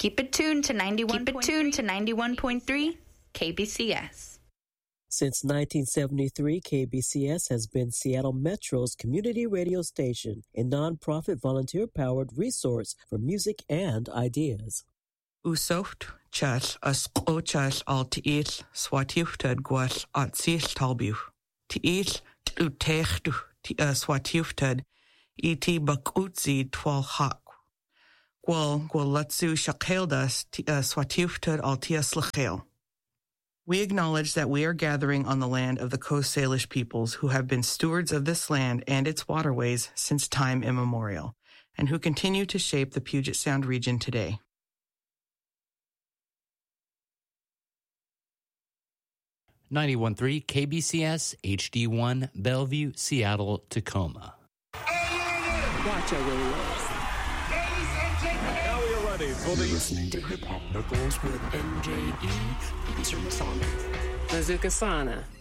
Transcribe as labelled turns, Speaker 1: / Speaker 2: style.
Speaker 1: Keep it tuned to 91.3 KBCS.
Speaker 2: Since 1973, KBCS has been Seattle Metro's community radio station, a nonprofit volunteer-powered resource for music and ideas.
Speaker 3: Usocht chas asqochas al tiis swatiuftad guas at sis talbu. Tiis utechtu swatiuftad iti bakutzi twal hak. Gwal latsu shakeldas swatiuftad al tias lachel. We acknowledge that we are gathering on the land of the Coast Salish peoples who have been stewards of this land and its waterways since time immemorial, and who continue to shape the Puget Sound region today.
Speaker 4: .3 KBCS HD1 Bellevue, Seattle, Tacoma.
Speaker 5: Watch our radios.
Speaker 6: Now we are ready for the
Speaker 5: listening to Hip Hop Knuckles with MJE and Masana. Mazuka Sana.